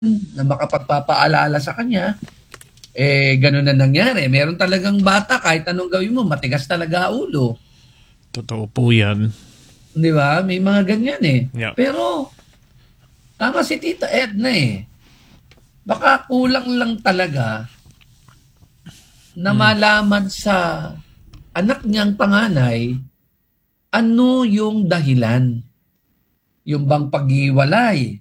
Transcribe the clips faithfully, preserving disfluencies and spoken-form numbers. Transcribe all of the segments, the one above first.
na makapagpapaalala sa kanya, eh, gano'n na nangyari. Meron talagang bata, kahit anong gawin mo, matigas talaga ulo. Totoo po yan. Di ba? May mga ganyan eh. Yeah. Pero, tama si Tita Edna eh. Baka kulang lang talaga na malaman sa anak niyang panganay ano yung dahilan. Yung bang paghiwalay.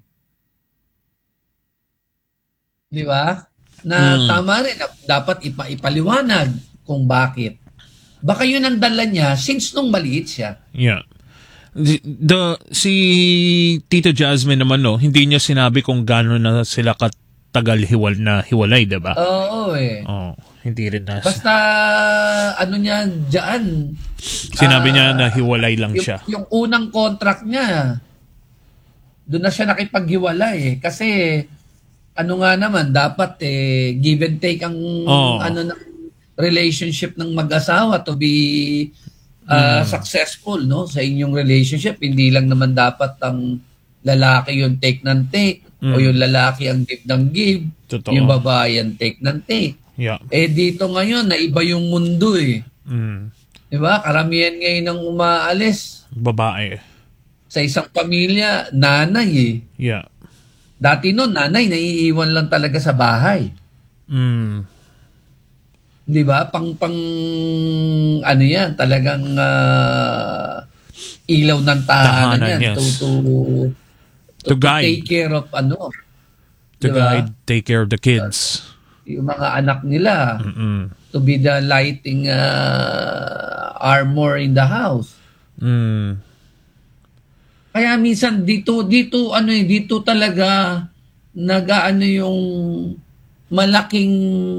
Di ba? Na Mm. tama rin, dapat ipa ipaliwanag kung bakit. Baka yun ang dala niya since nung maliit siya. Yeah. The, the si Tito Jasmine naman no, hindi niya sinabi kung gaano na sila katagal hiwal na hiwalay, 'di ba? Oo eh. Oh, hindi rin na. Basta ano niya diyan. Sinabi uh, niya na hiwalay lang yung, siya. Yung unang contract niya, doon na siya nakipaghiwalay eh. Kasi ano nga naman, dapat eh, give and take ang oh. ano ng relationship ng mag-asawa to be uh, mm. successful no sa inyong relationship. Hindi lang naman dapat ang lalaki yung take ng take mm. o yung lalaki ang give ng give. Totoo. Yung babae ang take ng take. Yeah. Eh dito ngayon, na iba yung mundo eh. Mm. Diba? Karamihan ngayon ng umaalis. Babae. Sa isang pamilya, nanay eh. Yeah. Dati noon, nanay, naiiwan lang talaga sa bahay. Mm. Di ba? Pang, pang, ano yan, talagang uh, ilaw ng tahanan, tahanan yan. Yes. To, to, to, to guide. Take care of, ano. To diba? Guide, take care of the kids. Uh, yung mga anak nila. Mm-mm. To be the lighting uh, armor in the house. Mm. Kaya minsan dito dito ano eh dito talaga nag-aano yung malaking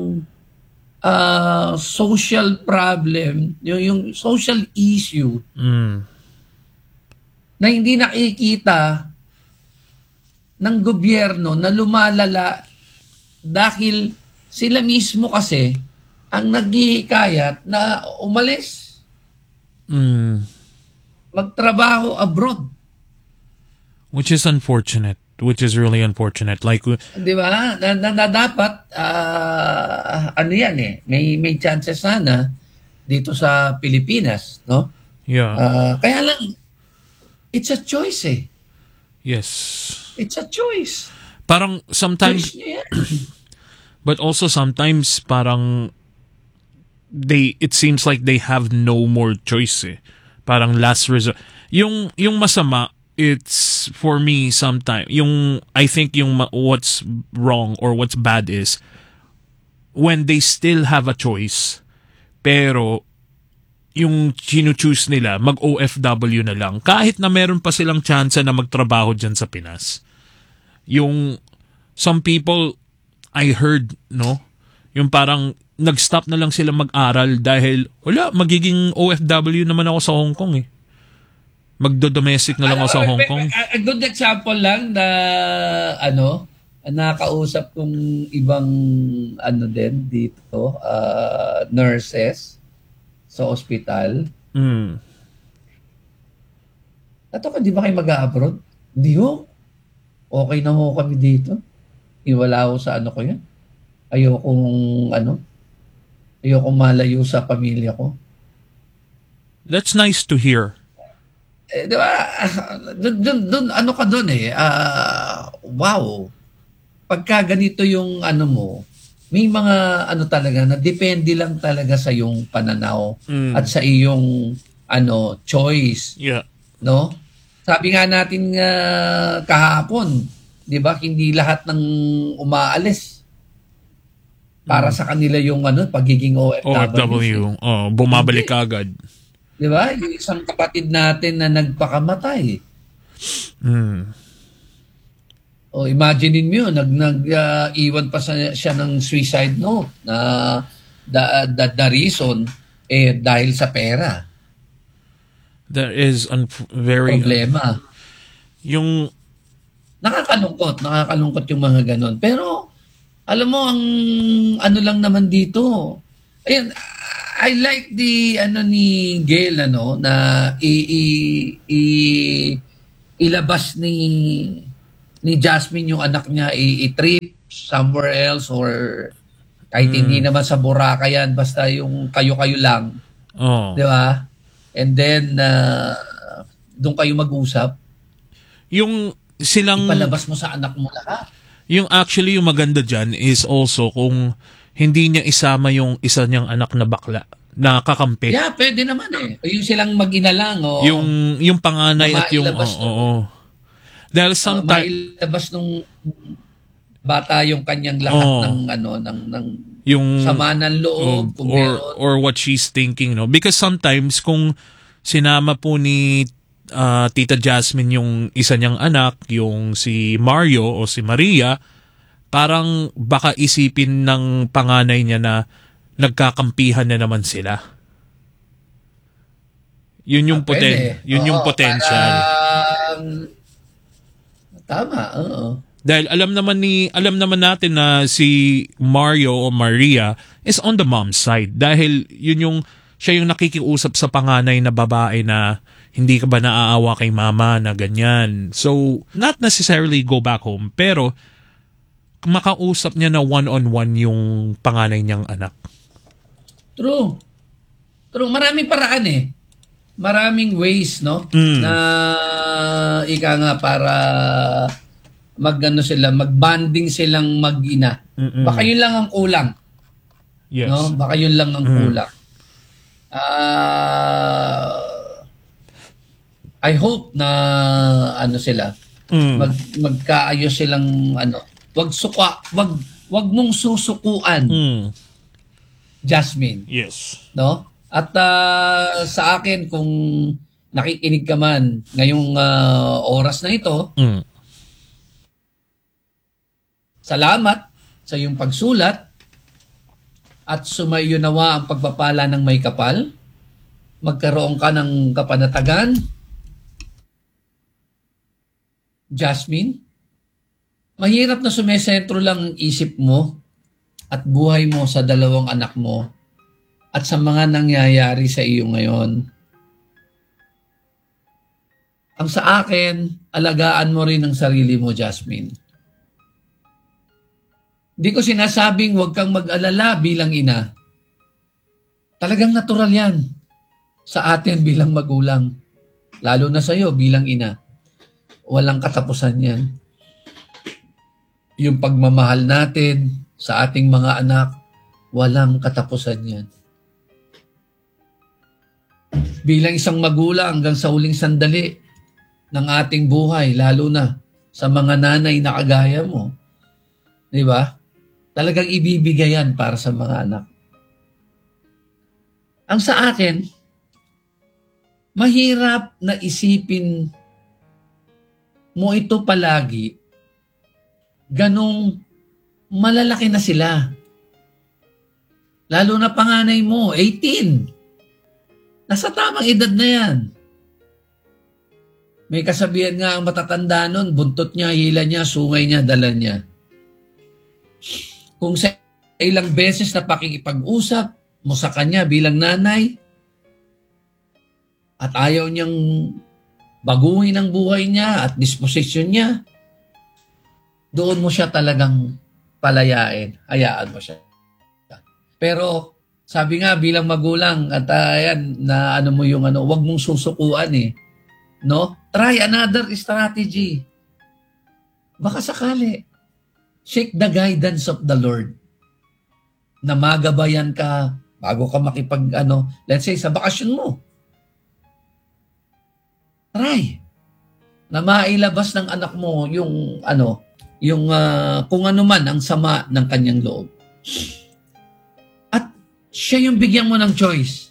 uh, social problem, yung, yung social issue mm. na hindi nakikita ng gobyerno na lumalala dahil sila mismo kasi ang naghihikayat na umalis. Mm. Magtrabaho abroad. Which is unfortunate. Which is really unfortunate. Like, di ba? Na, na, na dapat, uh, ano yan eh, may, may chances sana dito sa Pilipinas, no? Yeah. Uh, kaya lang, it's a choice eh. Yes. It's a choice. Parang sometimes, but also sometimes parang they, it seems like they have no more choice eh. Parang last resort. Yung, yung masama, it's for me sometimes yung I think yung what's wrong or what's bad is when they still have a choice pero yung chino-choose nila mag-O F W na lang kahit na meron pa silang chance na magtrabaho dyan sa Pinas. Yung some people I heard no yung parang nag-stop na lang sila mag-aral dahil wala magiging O F W naman ako sa Hong Kong eh. Magdo-domestic na lang ako sa Hong Kong. A good example lang na ano, nakausap kong ibang ano din dito, uh, nurses sa ospital. Mm. Ato ka, di ba kayo mag-abroad? Di ho. Okay na ho kami dito. Iwala ho sa ano ko yan. Ayokong ano, ayokong malayo sa pamilya ko. That's nice to hear. Eh, di ba? Dun, dun, dun, ano ka dun eh. Uh, wow. Pagka ganito yung ano mo, may mga ano talaga na depende lang talaga sa yung pananaw mm. at sa iyong ano choice. Yeah. No? Sabi nga natin uh, kahapon, 'di ba? Hindi lahat ng umaalis para mm. sa kanila yung ano pagiging O F W. O F W. Oh, bumabalik agad. Di ba? Yung isang kapatid natin na nagpakamatay. Mm. O imaginein mo yun, nag, nag, uh, iwan pa sa, siya ng suicide note na the, the, the reason eh dahil sa pera. That is un- very... Problema. Uh, yung... Nakakalungkot, nakakalungkot yung mga ganon. Pero, alam mo, ang ano lang naman dito, ayun, I like the ano ni Gail ano na i, i, i ilabas ni ni Jasmine yung anak niya i- i-trip somewhere else or kahit hindi naman sa Boracay yan, basta yung kayo-kayo lang. Oh. Di ba? And then, uh, doon kayo mag-usap. Yung silang... Ipalabas mo sa anak mo lahat. Yung actually, yung maganda dyan is also kung hindi niya isama yung isa niyang anak na bakla na kakampi. Yeah, pwede naman eh. O yung silang mag-ina lang. O, yung, yung panganay at yung... Oo. mailabas Oh, oh. Dahil uh, sometimes... mailabas nung bata yung kanyang lahat Oh. ng ano ng ng yung sama ng loob kung or meron. or what she's thinking, no, because sometimes kung sinama po ni uh, Tita Jasmine yung isa niyang anak, yung si Mario o si Maria, parang baka isipin ng panganay niya na nagkakampihan na naman sila. Yun yung Ah, poten pwede. yun yung Oo, potential. parang, tama, oo. Dahil alam naman ni alam naman natin na si Mario o Maria is on the mom's side. Dahil yun yung siya yung nakikiusap sa panganay na babae na hindi ka ba naaawa kay mama na ganyan. So, not necessarily go back home, pero makausap niya na one-on-one yung panganay niyang anak. True. True. Maraming paraan eh. Maraming ways, no? Mm. Na ika nga para mag-ano sila, mag-bonding silang mag-ina. Mm-mm. Baka yun lang ang kulang. Yes. No? Baka yun lang ang Mm. kulang. Ah, I hope na ano sila, Mm. mag magkaayos silang ano. Wag suka, wag wag mong susukuan, Mm. Jasmine, Yes. no? At ah, sa akin kung nakikinig ka man ngayong ah, oras na ito, Mm. salamat sa iyong pagsulat at sumayo nawa ang pagpapala ng may kapal. Magkaroon ka ng kapanatagan, Jasmine. Mahirap na sumesentro lang ang isip mo at buhay mo sa dalawang anak mo at sa mga nangyayari sa iyo ngayon. Ang sa akin, alagaan mo rin ang sarili mo, Jasmine. Hindi ko sinasabing huwag kang mag-alala bilang ina. Talagang natural yan sa atin bilang magulang. Lalo na sa iyo bilang ina. Walang katapusan yan. Yung pagmamahal natin sa ating mga anak, walang katapusan yan. Bilang isang magulang hanggang sa huling sandali ng ating buhay, lalo na sa mga nanay na kagaya mo, di ba? Talagang ibibigay yan para sa mga anak. Ang sa akin, mahirap na isipin mo ito palagi, ganong malalaki na sila. Lalo na panganay mo, eighteen. Nasa tamang edad na yan. May kasabihan nga ang matatanda nun, buntot niya, hila niya, sungay niya, dala niya. Kung sa ilang beses na pakikipag-usap mo sa kanya bilang nanay at ayaw niyang baguhin ang buhay niya at disposition niya, doon mo siya talagang palayain. Hayaan mo siya. Pero sabi nga bilang magulang at ayan na ano mo yung ano, wag mong susukuan eh. No? Try another strategy. Baka sakali. Seek the guidance of the Lord. Na magabayan ka bago ka makipag ano, let's say sa bakasyon mo. Try. Na mailabas ng anak mo yung ano, yung uh, kung ano man ang sama ng kanyang loob. At siya yung bigyan mo ng choice.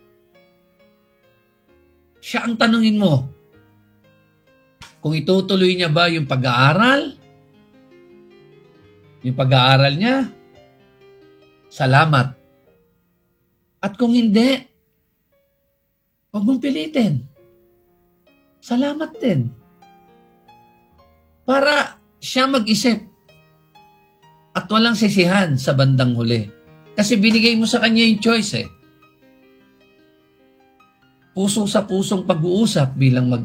Siya ang tanungin mo. Kung itutuloy niya ba yung pag-aaral, yung pag-aaral niya, salamat. At kung hindi, huwag mong pilitin. Salamat din. Para siya mag-isip at walang sisihan sa bandang huli. Kasi binigay mo sa kanya yung choice eh. Puso sa pusong pag-uusap bilang mag